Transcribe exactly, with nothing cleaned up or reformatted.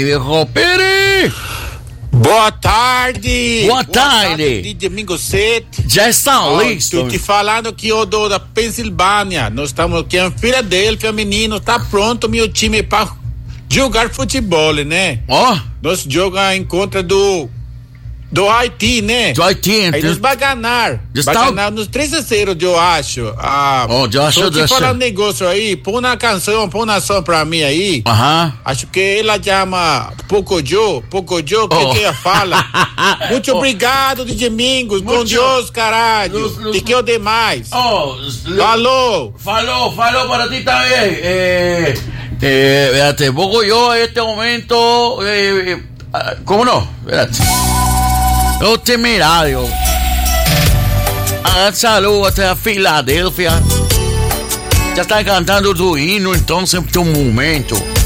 Viejo Piri! Boa tarde! Boa tarde! De domingo sete. Já está oh, listo. Estou te falando que eu dou da Pensilvânia. Nós estamos aqui em Filadélfia, menino. Tá pronto meu time para jogar futebol, né? Ó! Oh. Nós jogamos em contra do do Haiti, né? Do Haiti, então. Aí nós vai ganhar. Vai ganhar nos três a zero, eu acho. Ah, oh, eu acho. Tô te falando um negócio aí. Põe na canção, põe na som pra mim aí. Aham. Uh-huh. Acho que ela chama Pocoyo, Pocoyo, que oh. que ela fala. Muito oh. obrigado, D J Mingos. Bom Deus, caralho. Luz, luz, Te quero demais. Oh, falou. Falou, falou para ti también. Eh, eh, espérate, Pocoyo en este momento. Eh, eh, ¿Cómo no? Espérate. Los temerarios. Ah, saludos hasta Filadelfia. Ya está cantando tu himno entonces en tu momento.